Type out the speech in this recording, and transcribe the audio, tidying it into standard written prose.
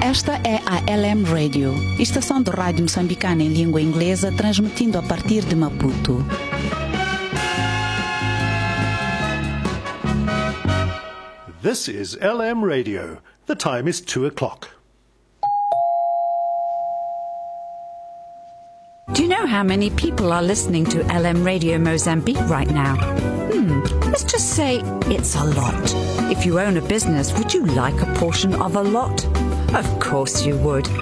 Esta é a LM Radio, estação de rádio moçambicana em língua inglesa, transmitindo a partir de Maputo. This is LM Radio. The time is 2:00. Do you know how many people are listening to LM Radio Mozambique right now? Let's just say it's a lot. If you own a business, would you like a portion of a lot? Of course you would.